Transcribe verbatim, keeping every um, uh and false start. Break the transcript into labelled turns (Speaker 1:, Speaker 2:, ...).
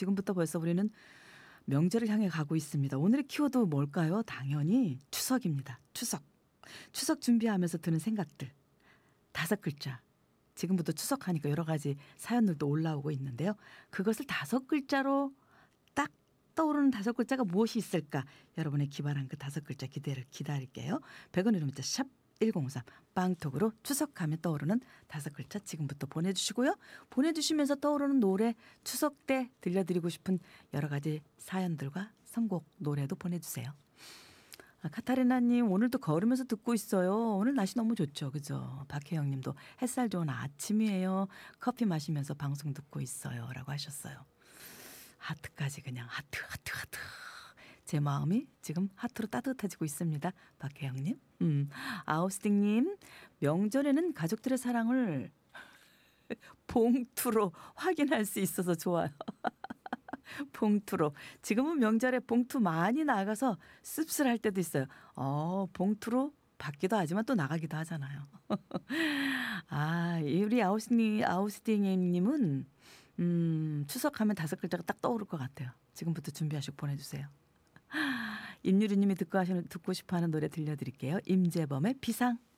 Speaker 1: 지금부터 벌써 우리는 명절을 향해 가고 있습니다. 오늘의 키워드 뭘까요? 당연히 추석입니다. 추석. 추석 준비하면서 드는 생각들. 다섯 글자. 지금부터 추석하니까 여러 가지 사연들도 올라오고 있는데요. 그것을 다섯 글자로 딱 떠오르는 다섯 글자가 무엇이 있을까? 여러분의 기발한 그 다섯 글자 기대를 기다릴게요. 백 원의 문자 샵 일공삼 빵톡으로 추석하면 떠오르는 다섯 글자 지금부터 보내주시고요. 보내주시면서 떠오르는 노래 추석 때 들려드리고 싶은 여러 가지 사연들과 선곡 노래도 보내주세요. 아, 카타리나님 오늘도 걸으면서 듣고 있어요. 오늘 날씨 너무 좋죠. 그죠? 박혜영님도 햇살 좋은 아침이에요. 커피 마시면서 방송 듣고 있어요. 라고 하셨어요. 하트까지 그냥 하트 하트 하트. 제 마음이 지금 하트로 따뜻해지고 있습니다. 박혜영님. 음, 아우스팅님 명절에는 가족들의 사랑을 봉투로 확인할 수 있어서 좋아요. 봉투로. 지금은 명절에 봉투 많이 나가서 씁쓸할 때도 있어요. 어, 봉투로 받기도 하지만 또 나가기도 하잖아요. 아, 우리 아우스팅, 아우스팅님은 음, 추석하면 다섯 글자가 딱 떠오를 것 같아요. 지금부터 준비하시고 보내주세요. 임유리님이 듣고 하시는 듣고 싶어하는 노래 들려드릴게요. 임재범의 비상.